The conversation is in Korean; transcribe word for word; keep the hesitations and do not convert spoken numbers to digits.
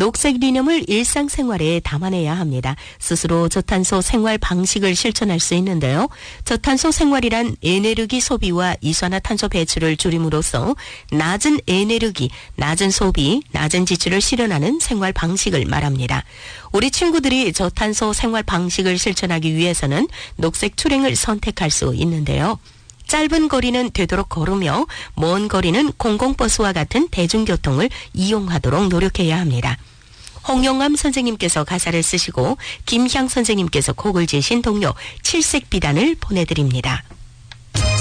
녹색 리념을 일상생활에 담아내야 합니다. 스스로 저탄소 생활 방식을 실천할 수 있는데요. 저탄소 생활이란 에네르기 소비와 이산화탄소 배출을 줄임으로써 낮은 에네르기, 낮은 소비, 낮은 지출을 실현하는 생활 방식을 말합니다. 우리 친구들이 저탄소 생활 방식을 실천하기 위해서는 녹색 출행을 선택할 수 있는데요. 짧은 거리는 되도록 걸으며 먼 거리는 공공버스와 같은 대중교통을 이용하도록 노력해야 합니다. 홍영암 선생님께서 가사를 쓰시고 김향 선생님께서 곡을 지으신 동요 칠색비단을 보내드립니다.